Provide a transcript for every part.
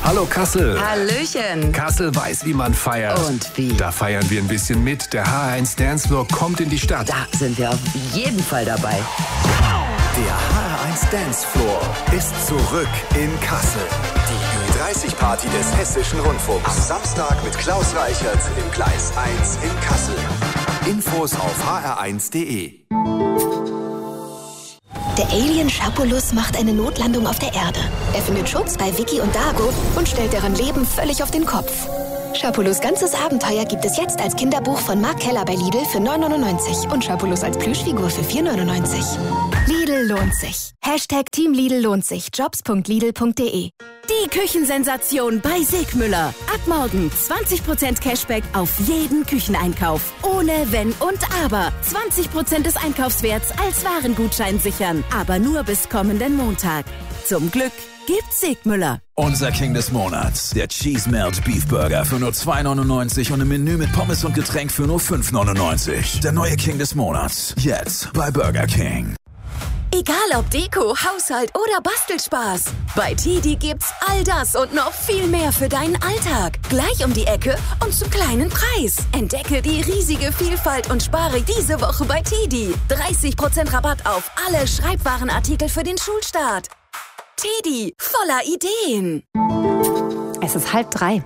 Hallo Kassel. Hallöchen. Kassel weiß, wie man feiert. Und wie? Da feiern wir ein bisschen mit. Der HR1 Dancefloor kommt in die Stadt. Da sind wir auf jeden Fall dabei. Der HR1 Dancefloor ist zurück in Kassel. Die Ü30-Party des Hessischen Rundfunks. Am Samstag mit Klaus Reichert im Gleis 1 in Kassel. Infos auf hr1.de. Der Alien Schapulus macht eine Notlandung auf der Erde. Er findet Schutz bei Vicky und Dago und stellt deren Leben völlig auf den Kopf. Schapulus' ganzes Abenteuer gibt es jetzt als Kinderbuch von Mark Keller bei Lidl für 9,99 und Schapulus als Plüschfigur für 4,99. Lidl lohnt sich. #Team Lidl lohnt sich. Jobs.lidl.de. Die Küchensensation bei Sigmüller. Ab morgen 20% Cashback auf jeden Kücheneinkauf. Ohne Wenn und Aber. 20% des Einkaufswerts als Warengutschein sichern. Aber nur bis kommenden Montag. Zum Glück gibt's Sigmüller. Unser King des Monats. Der Cheese Melt Beef Burger für nur 2,99 und ein Menü mit Pommes und Getränk für nur 5,99. Der neue King des Monats. Jetzt bei Burger King. Egal ob Deko, Haushalt oder Bastelspaß. Bei TiDi gibt's all das und noch viel mehr für deinen Alltag. Gleich um die Ecke und zum kleinen Preis. Entdecke die riesige Vielfalt und spare diese Woche bei TiDi. 30% Rabatt auf alle Schreibwarenartikel für den Schulstart. TiDi, voller Ideen. Es ist 2:30.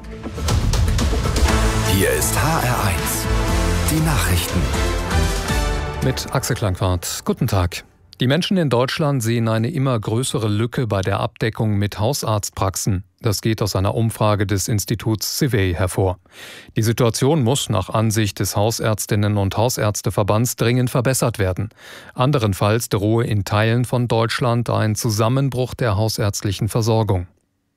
Hier ist HR1. Die Nachrichten. Mit Axel Klangwart. Guten Tag. Die Menschen in Deutschland sehen eine immer größere Lücke bei der Abdeckung mit Hausarztpraxen. Das geht aus einer Umfrage des Instituts Civey hervor. Die Situation muss nach Ansicht des Hausärztinnen- und Hausärzteverbands dringend verbessert werden. Anderenfalls drohe in Teilen von Deutschland ein Zusammenbruch der hausärztlichen Versorgung.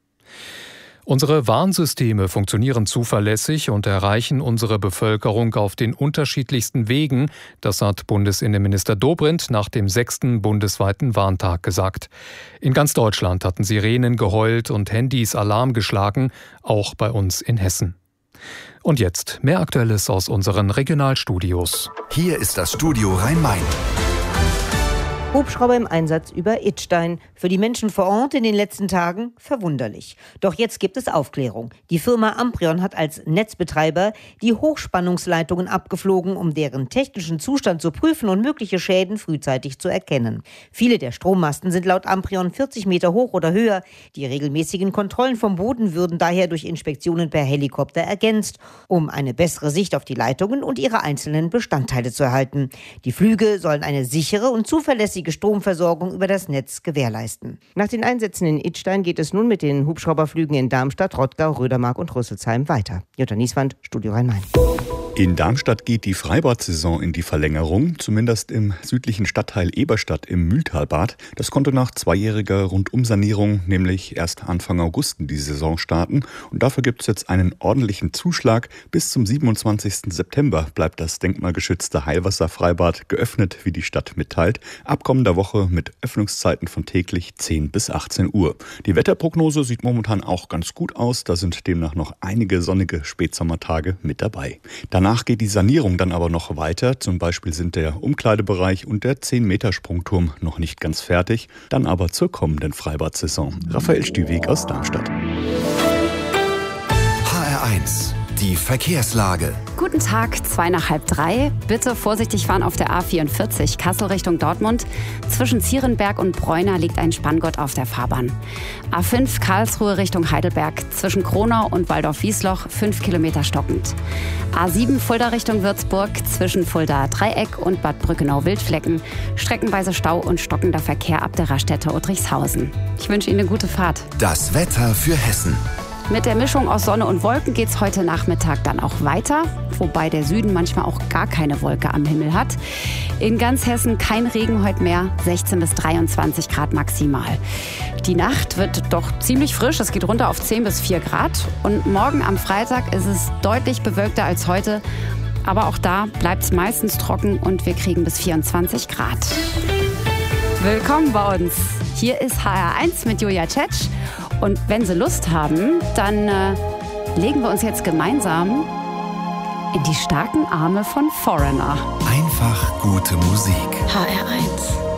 Unsere Warnsysteme funktionieren zuverlässig und erreichen unsere Bevölkerung auf den unterschiedlichsten Wegen. Das hat Bundesinnenminister Dobrindt nach dem 6. bundesweiten Warntag gesagt. In ganz Deutschland hatten Sirenen geheult und Handys Alarm geschlagen, auch bei uns in Hessen. Und jetzt mehr Aktuelles aus unseren Regionalstudios. Hier ist das Studio Rhein-Main. Hubschrauber im Einsatz über Idstein. Für die Menschen vor Ort in den letzten Tagen verwunderlich. Doch jetzt gibt es Aufklärung. Die Firma Amprion hat als Netzbetreiber die Hochspannungsleitungen abgeflogen, um deren technischen Zustand zu prüfen und mögliche Schäden frühzeitig zu erkennen. Viele der Strommasten sind laut Amprion 40 Meter hoch oder höher. Die regelmäßigen Kontrollen vom Boden würden daher durch Inspektionen per Helikopter ergänzt, um eine bessere Sicht auf die Leitungen und ihre einzelnen Bestandteile zu erhalten. Die Flüge sollen eine sichere und zuverlässige Stromversorgung über das Netz gewährleisten. Nach den Einsätzen in Idstein geht es nun mit den Hubschrauberflügen in Darmstadt, Rottgau, Rödermark und Rüsselsheim weiter. Jutta Nieswand, Studio Rhein-Main. In Darmstadt geht die Freibad-Saison in die Verlängerung, zumindest im südlichen Stadtteil Eberstadt im Mühltalbad. Das konnte nach 2-jähriger Rundumsanierung nämlich erst Anfang August in die Saison starten. Und dafür gibt es jetzt einen ordentlichen Zuschlag. Bis zum 27. September bleibt das denkmalgeschützte Heilwasserfreibad geöffnet, wie die Stadt mitteilt. Ab kommender Woche mit Öffnungszeiten von täglich 10 bis 18 Uhr. Die Wetterprognose sieht momentan auch ganz gut aus. Da sind demnach noch einige sonnige Spätsommertage mit dabei. Danach geht die Sanierung dann aber noch weiter. Zum Beispiel sind der Umkleidebereich und der 10-Meter-Sprungturm noch nicht ganz fertig. Dann aber zur kommenden Freibad-Saison. Raphael Stüweg aus Darmstadt. HR1. Die Verkehrslage. Guten Tag, 2:30. Bitte vorsichtig fahren auf der A44 Kassel Richtung Dortmund. Zwischen Zierenberg und Bräuner liegt ein Spanngott auf der Fahrbahn. A5 Karlsruhe Richtung Heidelberg. Zwischen Kronau und Waldorf-Wiesloch 5 Kilometer stockend. A7 Fulda Richtung Würzburg. Zwischen Fulda Dreieck und Bad Brückenau-Wildflecken. Streckenweise Stau und stockender Verkehr ab der Raststätte Uttrichshausen. Ich wünsche Ihnen eine gute Fahrt. Das Wetter für Hessen. Mit der Mischung aus Sonne und Wolken geht's heute Nachmittag dann auch weiter, wobei der Süden manchmal auch gar keine Wolke am Himmel hat. In ganz Hessen kein Regen heute mehr, 16 bis 23 Grad maximal. Die Nacht wird doch ziemlich frisch, es geht runter auf 10 bis 4 Grad. Und morgen am Freitag ist es deutlich bewölkter als heute. Aber auch da bleibt's meistens trocken und wir kriegen bis 24 Grad. Willkommen bei uns. Hier ist HR1 mit Julia Tschetsch. Und wenn Sie Lust haben, dann legen wir uns jetzt gemeinsam in die starken Arme von Foreigner. Einfach gute Musik. HR1.